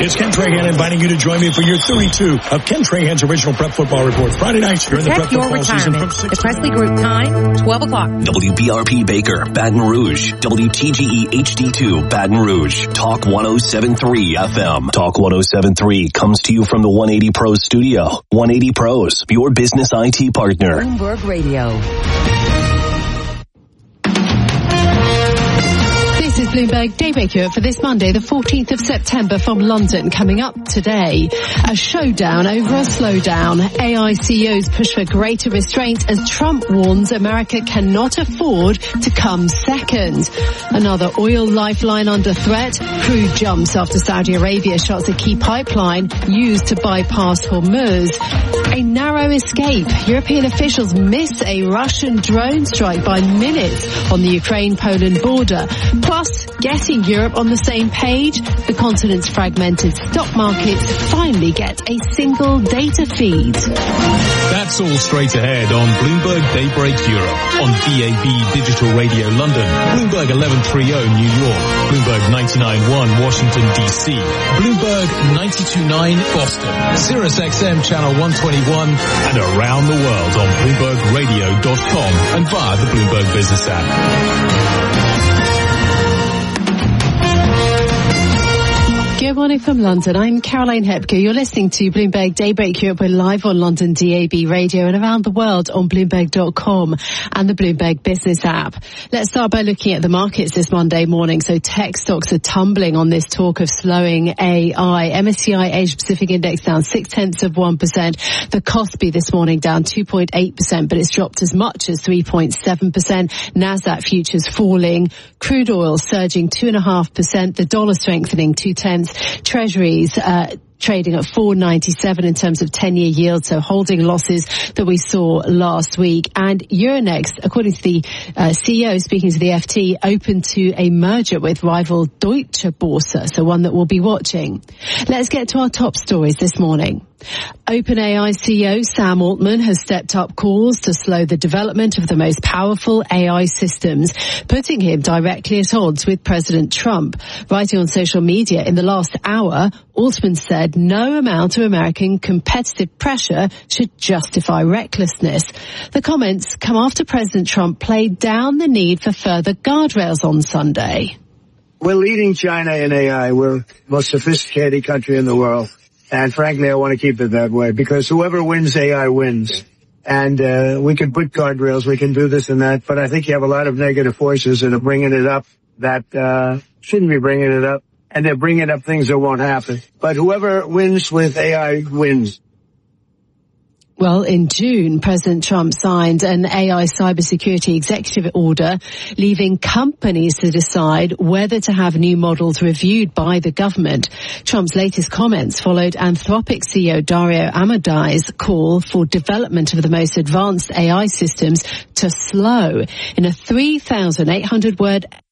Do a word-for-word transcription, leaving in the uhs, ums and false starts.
It's Ken Trahan inviting you to join me for year thirty-two of Ken Trahan's original Prep Football Report. Friday nights during the Prep your Football season from retirement. six The Presley Group time, twelve o'clock. W B R P Baker, Baton Rouge. W T G E H D two, Baton Rouge. Talk one oh seven point three F M. Talk one oh seven point three comes to you from the one eighty Pros studio. one eighty Pros, your business I T partner. Bloomberg Radio. This is Bloomberg Daybreak Europe for this Monday, the fourteenth of September from London. Coming up today, a showdown over a slowdown. A I C E Os push for greater restraint as Trump warns America cannot afford to come second. Another oil lifeline under threat. Crude jumps after Saudi Arabia shuts a key pipeline used to bypass Hormuz. A narrow escape. European officials miss a Russian drone strike by minutes on the Ukraine-Poland border. Plus, getting Europe on the same page, the continent's fragmented stock markets finally get a single data feed. That's all straight ahead on Bloomberg Daybreak Europe, on D A B Digital Radio London, Bloomberg eleven thirty New York, Bloomberg ninety-nine point one Washington D C, Bloomberg ninety-two point nine Boston, Sirius X M Channel one twenty-one, and around the world on Bloomberg Radio dot com and via the Bloomberg Business app. Good morning from London. I'm Caroline Hepker. You're listening to Bloomberg Daybreak Europe. We're live on London D A B Radio and around the world on Bloomberg dot com and the Bloomberg Business app. Let's start by looking at the markets this Monday morning. So tech stocks are tumbling on this talk of slowing A I. M S C I Asia Pacific Index down six tenths of one percent. The Kospi this morning down two point eight percent, but it's dropped as much as three point seven percent. Nasdaq futures falling. Crude oil surging two point five percent. The dollar strengthening two tenths. Treasuries uh, trading at four ninety-seven in terms of ten-year yield, so holding losses that we saw last week. And Euronext, according to the uh, C E O speaking to the F T, open to a merger with rival Deutsche Börse, so one that we'll be watching. Let's get to our top stories this morning. OpenAI C E O Sam Altman has stepped up calls to slow the development of the most powerful A I systems, putting him directly at odds with President Trump. Writing on social media in the last hour, Altman said no amount of American competitive pressure should justify recklessness. The comments come after President Trump played down the need for further guardrails on Sunday. We're leading China in A I. We're the most sophisticated country in the world. And frankly, I want to keep it that way because whoever wins A I wins. And uh, we can put guardrails, we can do this and that, but I think you have a lot of negative forces that are bringing it up that uh shouldn't be bringing it up. And they're bringing up things that won't happen. But whoever wins with A I wins. Well, in June, President Trump signed an A I cybersecurity executive order, leaving companies to decide whether to have new models reviewed by the government. Trump's latest comments followed Anthropic C E O Dario Amadei's call for development of the most advanced A I systems to slow. In a three thousand eight hundred word